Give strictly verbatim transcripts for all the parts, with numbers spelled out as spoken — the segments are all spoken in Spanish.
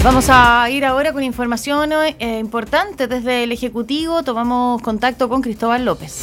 Vamos a ir ahora con información eh, importante desde el Ejecutivo. Tomamos contacto con Cristóbal López.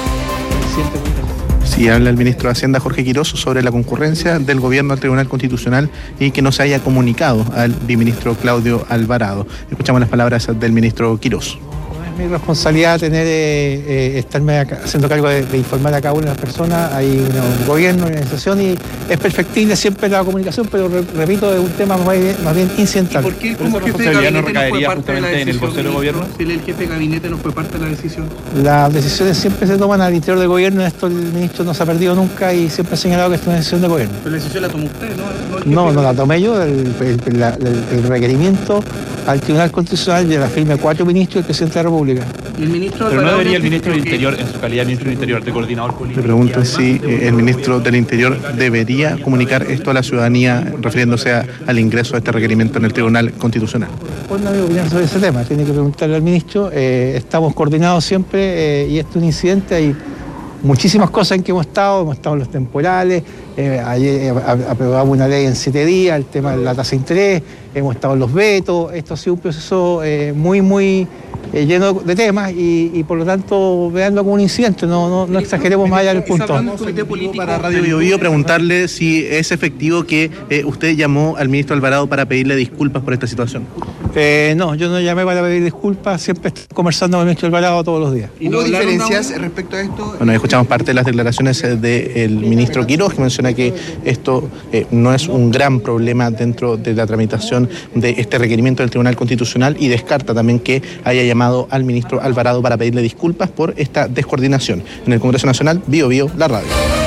Sí, habla el ministro de Hacienda, Jorge Quirós, sobre la concurrencia del gobierno al Tribunal Constitucional y que no se haya comunicado al viceministro Claudio Alvarado. Escuchamos las palabras del ministro Quirós. Es mi responsabilidad tener, eh, eh, estarme acá, haciendo cargo de, de informar a cada una de las personas. Hay una, un gobierno, una organización y es perfectible siempre la comunicación, pero re, repito, es un tema más bien, más bien incidental. ¿Y por qué como jefe de gabinete no recaería justamente en el vocero de gobierno? Si el jefe de gabinete no fue parte de la decisión. Las decisiones siempre se toman al interior del gobierno, en esto el ministro no se ha perdido nunca y siempre ha señalado que esto es una decisión de gobierno. Pero la decisión la tomó usted, ¿no? No, no, no la tomé yo, el, el, la, el, el requerimiento al Tribunal Constitucional de la firma de cuatro ministros y el presidente de la República. ¿Y el ministro Pero no debería el ministro del Interior, en su calidad de ministro del Interior, de coordinador político? Le pregunto si eh, el ministro del Interior debería comunicar esto a la ciudadanía refiriéndose a, al ingreso de este requerimiento en el Tribunal Constitucional. Pues no voy a opinar sobre ese tema, tiene que preguntarle al ministro. Eh, estamos coordinados siempre eh, y esto es un incidente. Hay muchísimas cosas en que hemos estado, hemos estado en los temporales, eh, ayer eh, aprobamos una ley en siete días, el tema de la tasa de interés, hemos estado en los vetos, esto ha sido un proceso eh, muy, muy eh, lleno de temas y, y por lo tanto veanlo como un incidente, no, no, no exageremos más allá del punto. Para Radio Bio Bio preguntarle si es efectivo que eh, usted llamó al ministro Alvarado para pedirle disculpas por esta situación. Eh, no, yo no llamé para pedir disculpas, siempre estoy conversando con el ministro Alvarado todos los días. ¿Hubo diferencias respecto a esto? Bueno, escuchamos parte de las declaraciones del ministro Quirós, que menciona que esto eh, no es un gran problema dentro de la tramitación de este requerimiento del Tribunal Constitucional y descarta también que haya llamado al ministro Alvarado para pedirle disculpas por esta descoordinación. En el Congreso Nacional, Bio Bio, la radio.